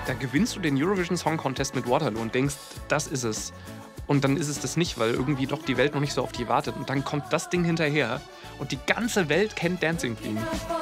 Da gewinnst du den Eurovision Song Contest mit Waterloo und denkst, das ist es. Und dann ist es das nicht, weil irgendwie doch die Welt noch nicht so auf die wartet. Und dann kommt das Ding hinterher und die ganze Welt kennt Dancing Queen.